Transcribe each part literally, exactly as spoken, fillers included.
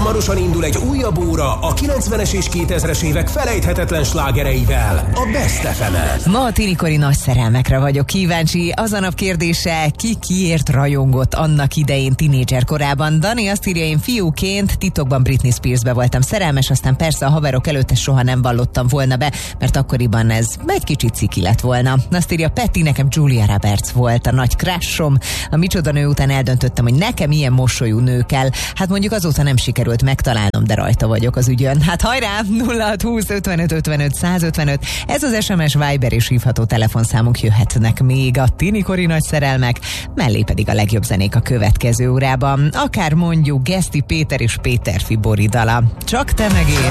Hamarosan indul egy újabb óra a kilencvenes és kétezres évek felejthetetlen slágereivel, a Best ef emen. Ma a tinikori nagy szerelmekre vagyok kíváncsi. Az a nap kérdése, ki kiért rajongott annak idején tinédzser korában. Dani azt írja, én fiúként titokban Britney Spearsbe voltam szerelmes, aztán persze a haverok előtt ezt soha nem vallottam volna be, mert akkoriban ez egy kicsit ciki lett volna. Azt írja Peti, nekem Julia Roberts volt a nagy crushom. A Micsoda nő után eldöntöttem, hogy nekem ilyen mosolyú nő kell. Hát mondjuk azóta nem sikerült megtalálnom, de rajta vagyok az ügyön. Hát hajrá! nulla hat húsz ötvenöt ötvenöt százötvenöt. Ez az es em es, Viber és hívható telefonszámunk, jöhetnek még a tinikori nagy szerelmek, mellé pedig a legjobb zenék a következő órában. Akár mondjuk Geszti Péter és Péter Fibori dala. Csak te meg én.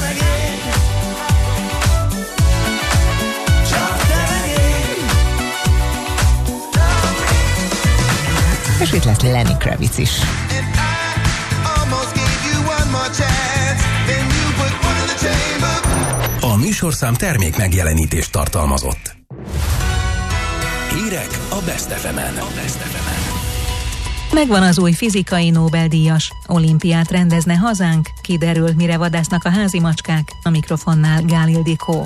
És itt lesz Lenny Kravitz is. A műsorszám termék megjelenítést tartalmazott. Hírek a Best ef emen. Megvan az új fizikai Nobel-díjas. Olimpiát rendezne hazánk, kiderül, mire vadásznak a házi macskák. A mikrofonnál Gál Ildikó.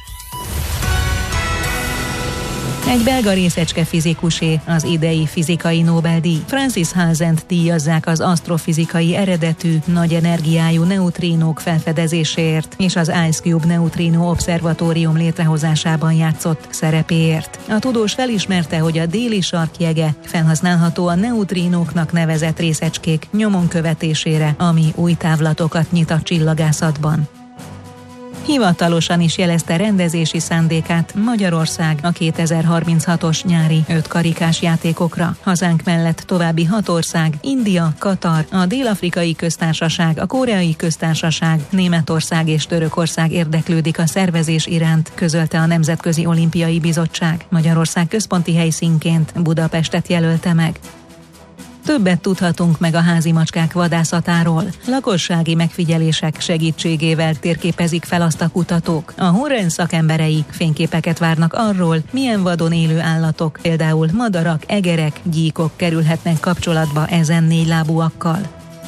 Egy belga részecske fizikusé az idei fizikai Nobel-díj. Francis Halsent díjazzák az asztrofizikai eredetű, nagy energiájú neutrínók felfedezéséért és az Ice Cube Neutrino Obszervatórium létrehozásában játszott szerepéért. A tudós felismerte, hogy a déli sarkjege felhasználható a neutrínóknak nevezett részecskék nyomon követésére, ami új távlatokat nyit a csillagászatban. Hivatalosan is jelezte rendezési szándékát Magyarország a kétezer-harminchatos nyári ötkarikás játékokra. Hazánk mellett további hat ország, India, Katar, a Dél-Afrikai Köztársaság, a Koreai Köztársaság, Németország és Törökország érdeklődik a szervezés iránt, közölte a Nemzetközi Olimpiai Bizottság. Magyarország központi helyszínként Budapestet jelölte meg. Többet tudhatunk meg a házi macskák vadászatáról. Lakossági megfigyelések segítségével térképezik fel azt a kutatók. A Horren szakemberei fényképeket várnak arról, milyen vadon élő állatok, például madarak, egerek, gyíkok kerülhetnek kapcsolatba ezen négylábúakkal.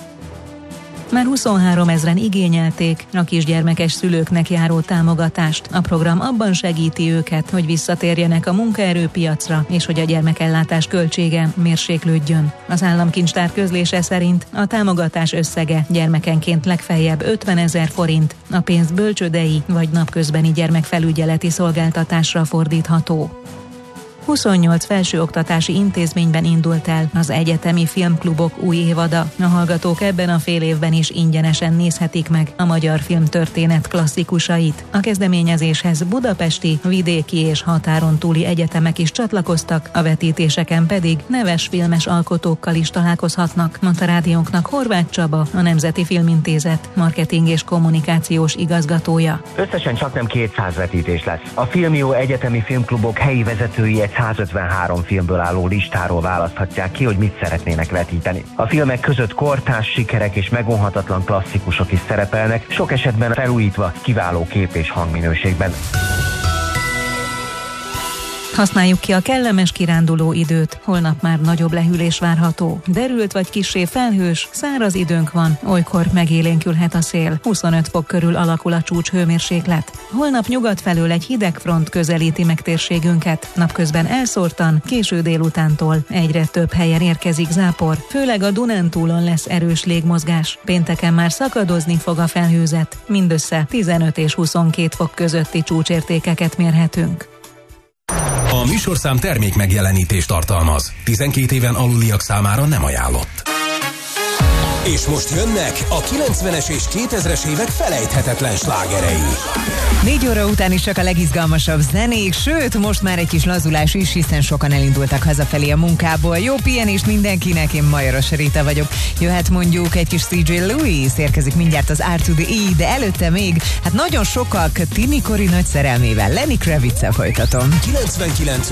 Már huszonhárom ezren igényelték a kisgyermekes szülőknek járó támogatást. A program abban segíti őket, hogy visszatérjenek a munkaerőpiacra, és hogy a gyermekellátás költsége mérséklődjön. Az államkincstár közlése szerint a támogatás összege gyermekenként legfeljebb ötvenezer forint, a pénzt bölcsődei vagy napközbeni gyermekfelügyeleti szolgáltatásra fordítható. huszonnyolc felsőoktatási intézményben indult el az egyetemi filmklubok új évada. A hallgatók ebben a fél évben is ingyenesen nézhetik meg a magyar filmtörténet klasszikusait. A kezdeményezéshez budapesti, vidéki és határon túli egyetemek is csatlakoztak, a vetítéseken pedig neves filmes alkotókkal is találkozhatnak, mondta rádiónknak Horváth Csaba, a Nemzeti Filmintézet marketing és kommunikációs igazgatója. Összesen csaknem kétszáz vetítés lesz. A Filmjó egyetemi filmklubok helyi vezetői egy százötvenhárom filmből álló listáról választhatják ki, hogy mit szeretnének vetíteni. A filmek között kortárs sikerek és megunhatatlan klasszikusok is szerepelnek, sok esetben felújítva, kiváló kép- és hangminőségben. Használjuk ki a kellemes kiránduló időt, holnap már nagyobb lehűlés várható. Derült vagy kissé felhős, száraz időnk van, olykor megélénkülhet a szél. huszonöt fok körül alakul a csúcshőmérséklet. Holnap nyugat felől egy hideg front közelíti meg térségünket. Napközben elszórtan, késő délutántól egyre több helyen érkezik zápor, főleg a Dunántúlon lesz erős légmozgás. Pénteken már szakadozni fog a felhőzet, mindössze tizenöt és huszonkét fok közötti csúcsértékeket mérhetünk. A műsorszám termék megjelenítést tartalmaz. tizenkét éven aluliak számára nem ajánlott. És most jönnek a kilencvenes és kétezres évek felejthetetlen slágerei. Négy óra után is csak a legizgalmasabb zenék, sőt, most már egy kis lazulás is, hiszen sokan elindultak hazafelé a munkából. Jó pihenést mindenkinek, én Majoros Rita vagyok. Jöhet mondjuk egy kis cé dzsé Lewis, érkezik mindjárt az R to the E, de előtte még, hát nagyon sokak tinikori nagy szerelmével, Lenny Kravitz-el folytatom. kilencvenkilenc